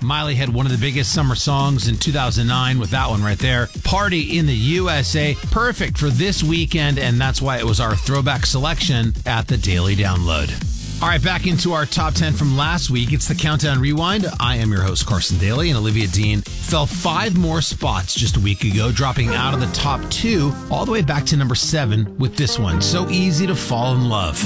Miley had one of the biggest summer songs in 2009 with that one right there. Party in the USA. Perfect for this weekend, and that's why it was our throwback selection at the Daily Download. All right, back into our top 10 from last week. It's the Countdown Rewind. I am your host, Carson Daly, and Olivia Dean fell 5 more spots just a week ago, dropping out of the top 2 all the way back to number 7 with this one, So Easy to Fall in Love.